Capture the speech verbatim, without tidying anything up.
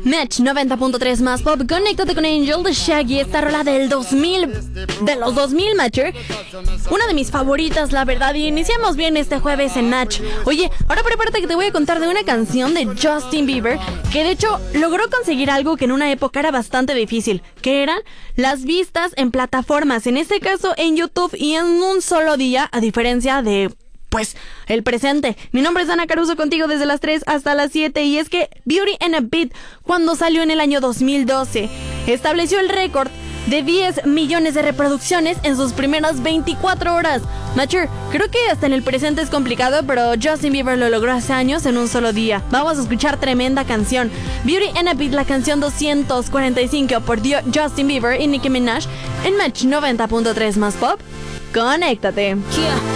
Match noventa punto tres más pop. Conéctate con Angel de Shaggy. Esta rola del dos mil, de los dos mil, Matcher. Una de mis favoritas, la verdad. Y iniciamos bien este jueves en Match. Oye, ahora prepárate que te voy a contar de una canción de Justin Bieber que de hecho logró conseguir algo que en una época era bastante difícil, que eran las vistas en plataformas, en este caso en YouTube, y en un solo día, a diferencia de... pues, el presente. Mi nombre es Ana Caruso, contigo desde las tres hasta las siete. Y es que Beauty and a Beat, cuando salió en el año dos mil doce, estableció el récord de diez millones de reproducciones en sus primeras veinticuatro horas. Matcher, creo que hasta en el presente es complicado, pero Justin Bieber lo logró hace años en un solo día. Vamos a escuchar tremenda canción. Beauty and a Beat, la canción doscientos cuarenta y cinco por Justin Bieber y Nicki Minaj en Match noventa punto tres más pop. Conéctate. Yeah.